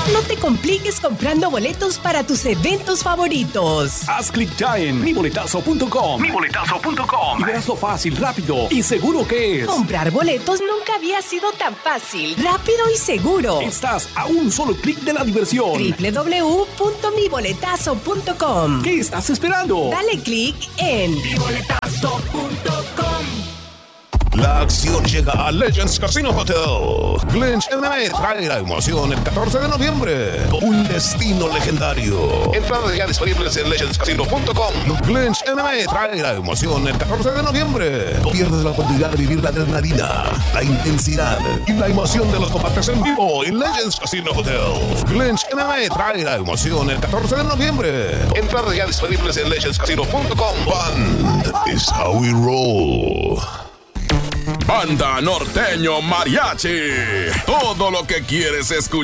No te compliques comprando boletos para tus eventos favoritos. Haz clic ya en miboletazo.com. Y verás lo fácil, rápido y seguro que es. Comprar boletos nunca había sido tan fácil, rápido y seguro. Estás a un solo clic de la diversión. www.miboletazo.com. ¿Qué estás esperando? Dale clic en miboletazo.com. La acción llega a Legends Casino Hotel. Clinch MMA trae la emoción el 14 de noviembre. Un destino legendario. Entradas ya disponibles en legendscasino.com. Clinch MMA trae la emoción el 14 de noviembre. No pierdes la oportunidad de vivir la adrenalina, la intensidad y la emoción de los combates en vivo en Legends Casino Hotel. Clinch MMA trae la emoción el 14 de noviembre. Entradas ya disponibles en legendscasino.com. Band is how we roll. Banda Norteño Mariachi. Todo lo que quieres escuchar.